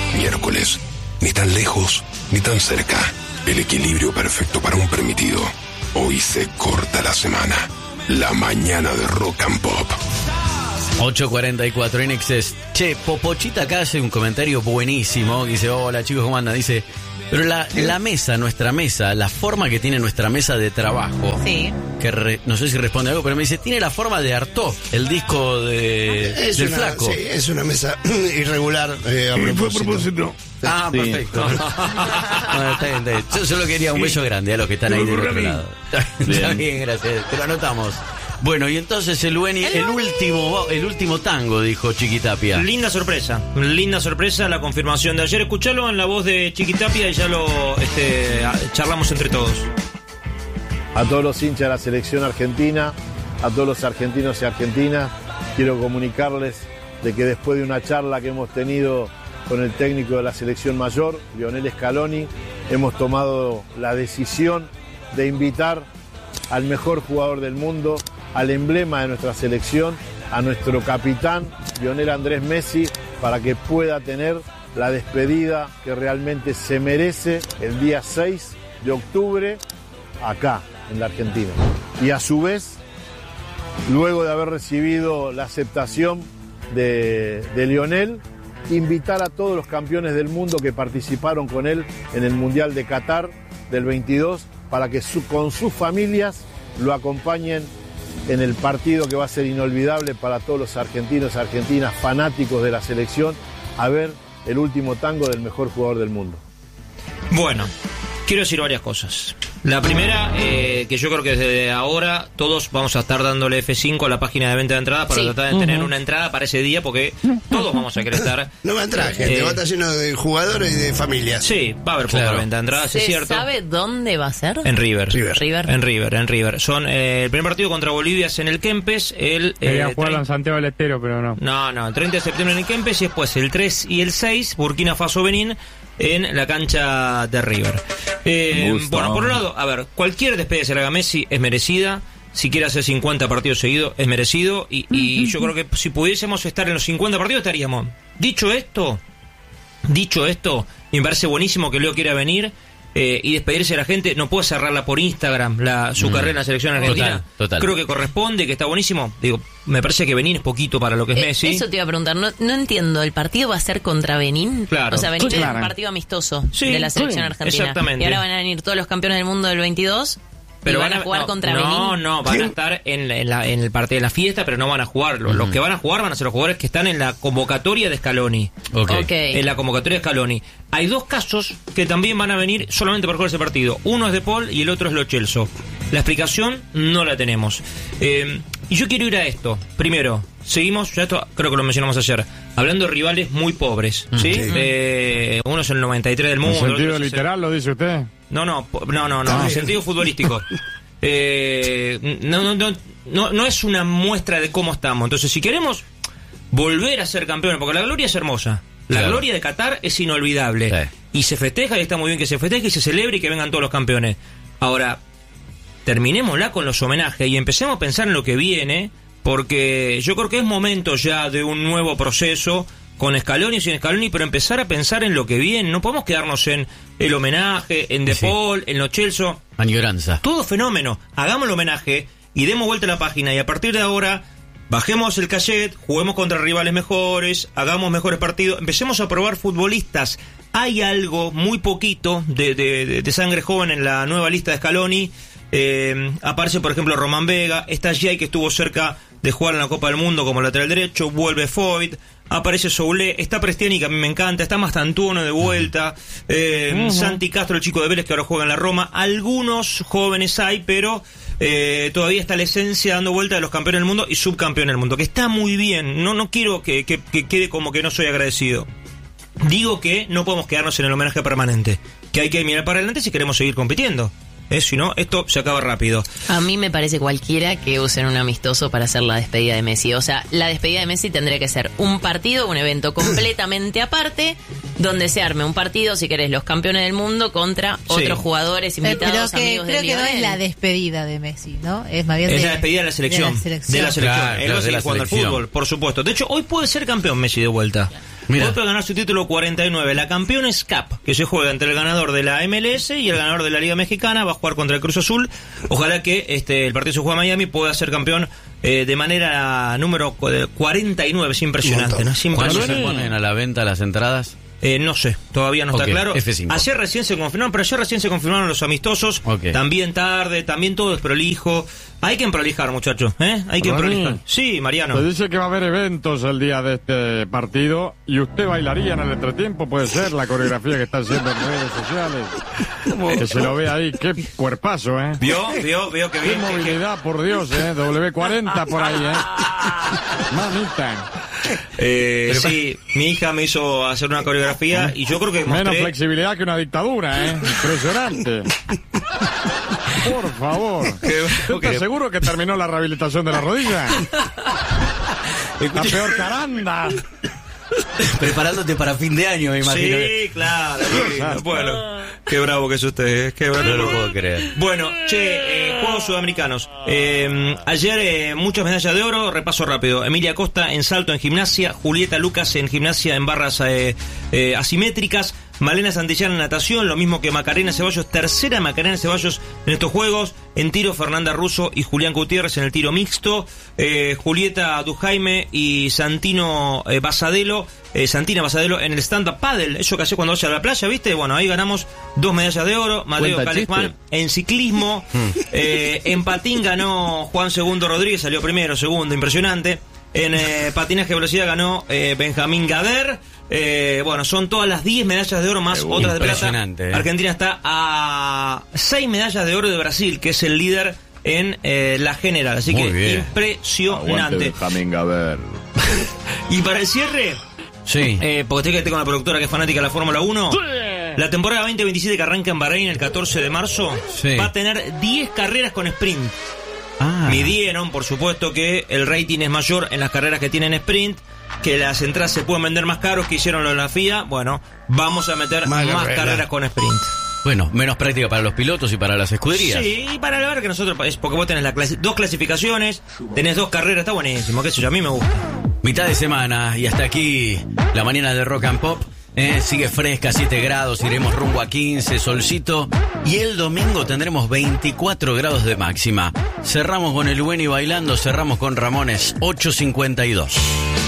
Miércoles. Ni tan lejos, ni tan cerca. El equilibrio perfecto para un permitido. Hoy se corta la semana. La mañana de Rock and Pop. 8:44 en Excess. Che, Popochita acá hace un comentario buenísimo. Dice, hola chicos, ¿cómo andan? Dice, pero la mesa, nuestra mesa, la forma que tiene nuestra mesa de trabajo. Sí. Que no sé si responde algo, pero me dice, tiene la forma de Artaud, el disco del Flaco. Sí, es una mesa irregular a propósito. Ah, sí. Perfecto. Bueno, está bien. Yo solo quería un beso grande a los que están ahí del otro lado. Está bien, gracias. Te lo anotamos. Bueno, y entonces el último tango, dijo Chiquitapia. Linda sorpresa, la confirmación de ayer. Escuchalo en la voz de Chiquitapia y ya lo charlamos entre todos. A todos los hinchas de la selección argentina, a todos los argentinos y argentinas, quiero comunicarles de que después de una charla que hemos tenido con el técnico de la selección mayor, Lionel Scaloni, hemos tomado la decisión de invitar al mejor jugador del mundo, al emblema de nuestra selección, a nuestro capitán, Lionel Andrés Messi, para que pueda tener la despedida que realmente se merece el día 6 de octubre acá, en la Argentina. Y a su vez, luego de haber recibido la aceptación de Lionel, invitar a todos los campeones del mundo que participaron con él en el Mundial de Qatar del 22 para que con sus familias lo acompañen en el partido que va a ser inolvidable para todos los argentinos y argentinas fanáticos de la selección, a ver el último tango del mejor jugador del mundo. Bueno, quiero decir varias cosas. La primera, que yo creo que desde ahora todos vamos a estar dándole F5 a la página de venta de entradas para tratar de tener una entrada para ese día, porque todos vamos a querer estar. No va a entrar gente, va a estar lleno de jugadores y de familias. Sí, va a haber poca venta de entradas, es cierto. ¿Sabe dónde va a ser? En River. En River. Son el primer partido contra Bolivia es en el Kempes. Quería jugarlo en Santiago del Estero, pero no. No, el 30 de septiembre en el Kempes y después el 3 y el 6, Burkina Faso Benín, en la cancha de River. Bueno, por un lado, a ver, cualquier despedida que se le haga a Messi es merecida. Si quiere hacer 50 partidos seguidos, es merecido. Y yo creo que si pudiésemos estar en los 50 partidos, estaríamos. Dicho esto, me parece buenísimo que Leo quiera venir y despedirse de la gente. No puede cerrarla por Instagram su carrera en la selección argentina. Total. Creo que corresponde, que está buenísimo. Digo, me parece que Benín es poquito para lo que es Messi. Eso te iba a preguntar, no entiendo, ¿el partido va a ser contra Benín? Claro. O sea, Benín es un partido amistoso de la selección argentina. Exactamente. Y ahora van a venir todos los campeones del mundo del 22... Pero van a jugar contra Benín. No, van a estar en el partido de la fiesta, pero no van a jugarlo. Los que van a jugar van a ser los jugadores que están en la convocatoria de Scaloni. Okay. En la convocatoria de Scaloni. Hay dos casos que también van a venir solamente por jugar ese partido. Uno es De Paul y el otro es Lo Celso. La explicación no la tenemos. Y yo quiero ir a esto. Primero, seguimos, ya esto creo que lo mencionamos ayer, hablando de rivales muy pobres, ¿sí? Uno es el 93 del mundo. ¿En sentido literal lo dice usted? No, en sentido futbolístico. No es una muestra de cómo estamos. Entonces, si queremos volver a ser campeones, porque la gloria es hermosa, la gloria de Qatar es inolvidable, y se festeja, y está muy bien que se festeje y se celebre y que vengan todos los campeones. Ahora, terminémosla con los homenajes y empecemos a pensar en lo que viene, porque yo creo que es momento ya de un nuevo proceso, con Scaloni y sin Scaloni, pero empezar a pensar en lo que viene. No podemos quedarnos en el homenaje, en De Paul, en Lo Celso. Añoranza. Todo fenómeno. Hagamos el homenaje y demos vuelta a la página, y a partir de ahora bajemos el cachet, juguemos contra rivales mejores, hagamos mejores partidos, empecemos a probar futbolistas. Hay algo muy poquito de sangre joven en la nueva lista de Scaloni. Aparece, por ejemplo, Román Vega, está Jay, que estuvo cerca de jugar en la Copa del Mundo como lateral derecho, vuelve Foyt, aparece Soulé, está Prestiani, que a mí me encanta, está Mastantuono de vuelta, Santi Castro, el chico de Vélez que ahora juega en la Roma. Algunos jóvenes hay, pero todavía está la esencia dando vuelta de los campeones del mundo y subcampeones del mundo, que está muy bien. No quiero que quede como que no soy agradecido. Digo que no podemos quedarnos en el homenaje permanente, que hay que mirar para adelante si queremos seguir compitiendo. Si no, esto se acaba rápido. A mí me parece cualquiera que usen un amistoso para hacer la despedida de Messi. O sea, la despedida de Messi tendría que ser un partido, un evento completamente aparte, donde se arme un partido, si querés, los campeones del mundo contra otros jugadores invitados, amigos del nivel. Creo que no es la despedida de Messi, ¿no? Es más bien es la despedida de la selección. De la selección. Él va a seguir jugando al fútbol, por supuesto. De hecho, hoy puede ser campeón Messi de vuelta. Mirá. Hoy puede ganar su título 49. La Campeones Cup, que se juega entre el ganador de la MLS y el ganador de la Liga Mexicana, va a jugar contra el Cruz Azul. Ojalá que el partido se juega en Miami pueda ser campeón de manera número 49. Es impresionante, ¿no? Es ¿Cuándo impresionante. se ponen a la venta las entradas? No sé, todavía no está Ok, claro. F5. Ayer recién se confirmaron, pero ayer recién se confirmaron los amistosos. Ok. También tarde, también todo es prolijo. Hay que emprolijar, muchachos, ¿eh? Hay que Ronnie. emprolijar. Sí, Mariano. Se dice que va a haber eventos el día de este partido y usted bailaría en el entretiempo, puede ser, la coreografía que está haciendo en redes sociales. Que se lo ve ahí, qué cuerpazo, ¿eh? ¿Vio que Qué bien? movilidad, por Dios, ¿eh? W40 por ahí, ¿eh? Mamita. Sí, mi hija me hizo hacer una coreografía y yo creo que Menos mostré... flexibilidad que una dictadura, ¿eh? Impresionante. Por favor. ¿Usted está seguro que terminó la rehabilitación de la rodilla? La peor caranda. Preparándote para fin de año, me imagino. Sí, claro. Bueno, qué bravo que es usted, qué bravo. No lo puedo creer. Bueno, Juegos Sudamericanos. Ayer muchas medallas de oro, repaso rápido. Emilia Costa en salto en gimnasia, Julieta Lucas en gimnasia en barras asimétricas, Malena Santillán en natación, lo mismo que Macarena Ceballos, tercera Macarena Ceballos en estos juegos. En tiro, Fernanda Russo y Julián Gutiérrez en el tiro mixto, Julieta Dujaime y Santina Basadelo en el stand-up paddle, eso que hace cuando vaya a la playa, ¿viste? Bueno, ahí ganamos 2 medallas de oro. Mateo Calesman en ciclismo, en patín ganó Juan Segundo Rodríguez, salió primero, segundo, impresionante. En patinaje de velocidad ganó Benjamín Gader. Bueno, son todas las 10 medallas de oro más otras de plata. Argentina está a 6 medallas de oro de Brasil, que es el líder en la general. Así muy que bien. impresionante. Y para el cierre, Sí. porque estoy con la productora que es fanática de la Fórmula 1. La temporada 2027 que arranca en Bahrein el 14 de marzo Sí. va a tener 10 carreras con sprint. Ah. Midieron, por supuesto, que el rating es mayor en las carreras que tienen sprint, que las entradas se pueden vender más caros, que hicieron lo de la FIA. Bueno, vamos a meter más carreras con sprint. Bueno, menos práctica para los pilotos y para las escuderías. Sí, y para ver que nosotros, porque vos tenés dos clasificaciones, tenés 2 carreras, está buenísimo, qué sé yo, a mí me gusta. Mitad de semana y hasta aquí la mañana de Rock and Pop. Sigue fresca, 7 grados, iremos rumbo a 15, solcito. Y el domingo tendremos 24 grados de máxima. Cerramos con el Buen y bailando, cerramos con Ramones, 8:52.